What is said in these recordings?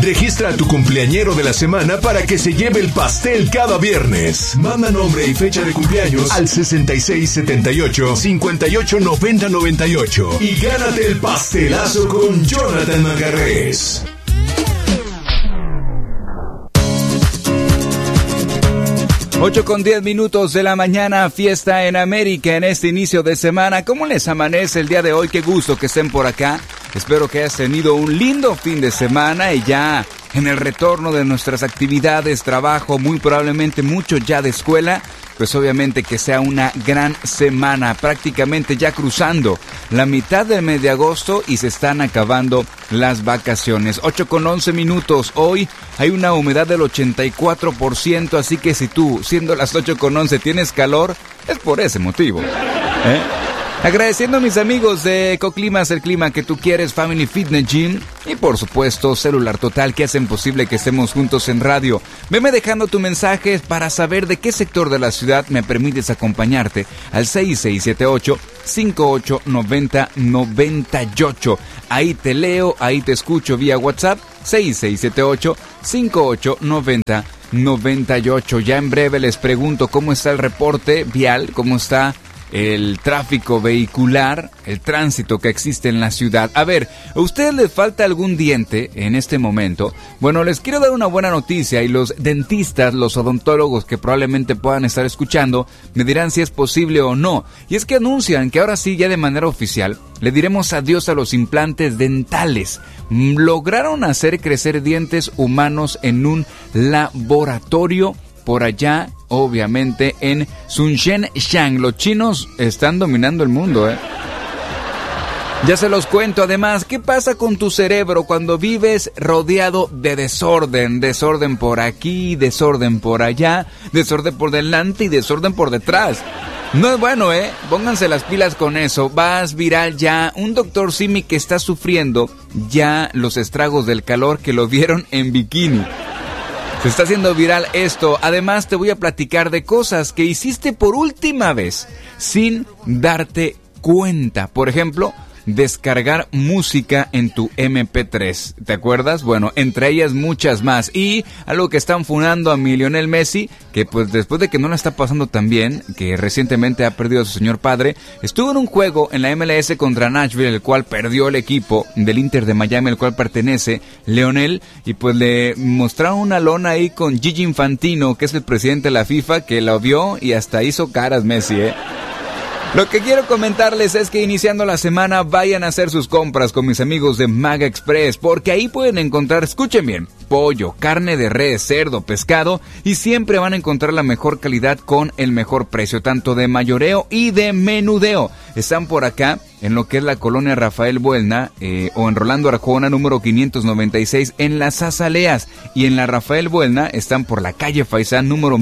Registra a tu cumpleañero de la semana para que se lleve el pastel cada viernes. Manda nombre y fecha de cumpleaños al 6678-589098 y gánate el pastelazo con Jonathan Manjarres. 8:10 de la mañana, fiesta en América en este inicio de semana. ¿Cómo les amanece el día de hoy? Qué gusto que estén por acá. Espero que hayas tenido un lindo fin de semana y ya en el retorno de nuestras actividades, trabajo, muy probablemente mucho ya de escuela, pues obviamente que sea una gran semana, prácticamente ya cruzando la mitad del mes de agosto y se están acabando las vacaciones. 8:11. Hoy hay una humedad del 84%, así que si tú, siendo las 8:11, tienes calor, es por ese motivo, Agradeciendo a mis amigos de Ecoclimas, el clima que tú quieres, Family Fitness Gym y por supuesto Celular Total, que hacen posible que estemos juntos en radio. Veme dejando tu mensaje para saber de qué sector de la ciudad me permites acompañarte al 6678-589098. Ahí te leo, ahí te escucho vía WhatsApp, 6678-589098. Ya en breve les pregunto cómo está el reporte vial, cómo está el tráfico vehicular, el tránsito que existe en la ciudad. A ver, ¿a ustedes les falta algún diente en este momento? Bueno, les quiero dar una buena noticia y los dentistas, los odontólogos que probablemente puedan estar escuchando, me dirán si es posible o no. Y es que anuncian que ahora sí, ya de manera oficial, le diremos adiós a los implantes dentales. Lograron hacer crecer dientes humanos en un laboratorio por allá, obviamente, en Zhongshan. Los chinos están dominando el mundo, Ya se los cuento. Además, ¿qué pasa con tu cerebro cuando vives rodeado de desorden? Desorden por aquí, desorden por allá, desorden por delante y desorden por detrás. No es bueno, Pónganse las pilas con eso. Vas viral ya. Un doctor Simi que está sufriendo ya los estragos del calor, que lo vieron en bikini. Se está haciendo viral esto. Además, te voy a platicar de cosas que hiciste por última vez sin darte cuenta. Por ejemplo, descargar música en tu MP3. ¿Te acuerdas? Bueno, entre ellas muchas más. Y algo que están funando a mi Lionel Messi, que pues después de que no la está pasando tan bien, que recientemente ha perdido a su señor padre, estuvo en un juego en la MLS contra Nashville, el cual perdió el equipo del Inter de Miami, el cual pertenece Lionel, y pues le mostraron una lona ahí con Gigi Infantino, que es el presidente de la FIFA, que la vio y hasta hizo caras Messi, Lo que quiero comentarles es que iniciando la semana vayan a hacer sus compras con mis amigos de Maga Express, porque ahí pueden encontrar, escuchen bien, pollo, carne de res, cerdo, pescado, y siempre van a encontrar la mejor calidad con el mejor precio, tanto de mayoreo y de menudeo. Están por acá en lo que es la colonia Rafael Buelna o en Rolando Arjona número 596 en Las Azaleas, y en la Rafael Buelna están por la calle Faisán número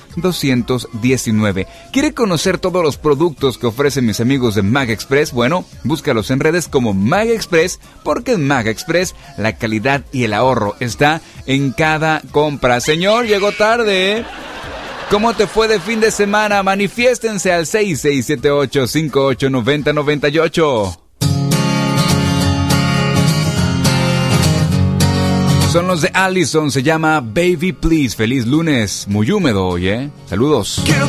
1219. ¿Quiere conocer todos los productos que ofrecen mis amigos de Maga Express? Bueno, búscalos en redes como Maga Express, porque en Maga Express la calidad y el ahorro está en cada compra. Señor, llegó tarde, ¿Cómo te fue de fin de semana? Manifiéstense al 6678-589098. Son los de Allison, se llama Baby Please. Feliz lunes, muy húmedo hoy, Saludos.